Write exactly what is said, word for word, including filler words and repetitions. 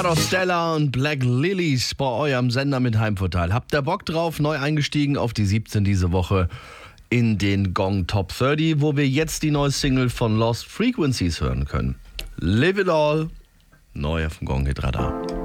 Stella und Black Lilies bei eurem Sender mit Heimvorteil. Habt ihr Bock drauf? Neu eingestiegen auf die siebzehn diese Woche in den Gong Top dreißig, wo wir jetzt die neue Single von Lost Frequencies hören können. Live It All, neu auf dem Gong Hit Radar.